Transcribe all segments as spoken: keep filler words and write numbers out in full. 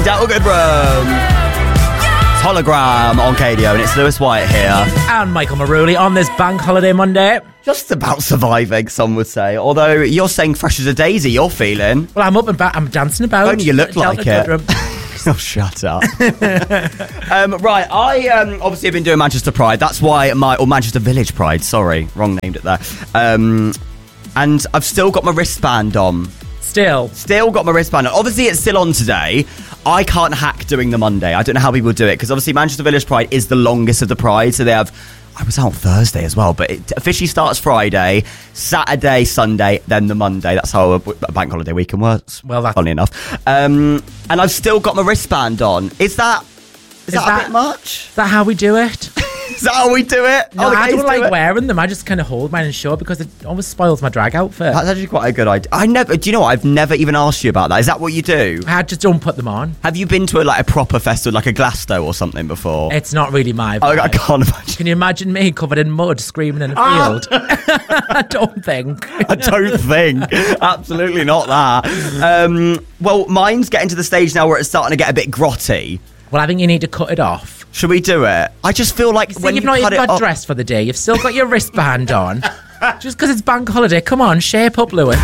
Delta Goodrem. Hologram on K D O, and it's Lewis White here. And Michael Maruli on this bank holiday Monday. Just about surviving, some would say. Although you're saying fresh as a daisy, you're feeling. Well, I'm up and back. I'm dancing about. Only you look like it. Oh, shut up. um, right, I um, obviously have been doing Manchester Pride. That's why my... Or Manchester Village Pride, sorry. Wrong named it there. Um, and I've still got my wristband on. Still. Still got my wristband on. Obviously, it's still on today. I can't hack doing the Monday. I don't know how people do it, because obviously Manchester Village Pride is the longest of the Pride, so they have... I was out Thursday as well, but it officially starts Friday, Saturday, Sunday, then the Monday. That's how a, a bank holiday weekend works. Well, that's... Funny enough. Um, and I've still got my wristband on. Is that... Is, is that, that a bit much? Is that how we do it? Is that how we do it? No, oh, I don't do like it? wearing them. I just kind of hold mine and show because it always spoils my drag outfit. That's actually quite a good idea. I never. Do you know what? I've never even asked you about that. Is that what you do? I just don't put them on. Have you been to a, like a proper festival, like a Glasgow or something before? It's not really my vibe. Oh, I can't imagine. Can you imagine me covered in mud screaming in a field? I don't think. I don't think. Absolutely not that. Um, well, mine's getting to the stage now where it's starting to get a bit grotty. Well, I think you need to cut it off. Should we do it? I just feel like See, when you've you not cut even it got off... dressed for the day. You've still got your wristband on. Just because it's bank holiday. Come on, shape up, Lewis.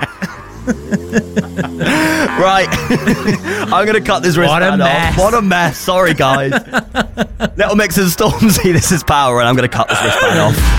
Right. I'm going to cut this wristband off. What a mess. Sorry, guys. Little Mix and Stormzy, this is Power, and I'm going to cut this wristband off.